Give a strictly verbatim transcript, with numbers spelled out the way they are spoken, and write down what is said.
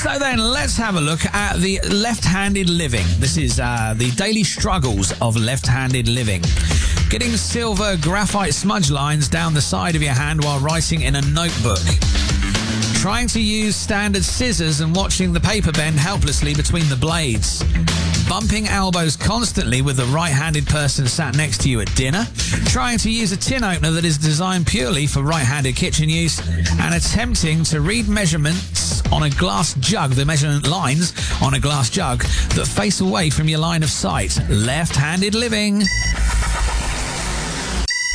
So then, let's have a look at the left-handed living. This is uh, the daily struggles of left-handed living. Getting silver graphite smudge lines down the side of your hand while writing in a notebook. Trying to use standard scissors and watching the paper bend helplessly between the blades. Bumping elbows constantly with the right-handed person sat next to you at dinner. Trying to use a tin opener that is designed purely for right-handed kitchen use. And attempting to read measurements on a glass jug, the measurement lines on a glass jug that face away from your line of sight. Left-handed living.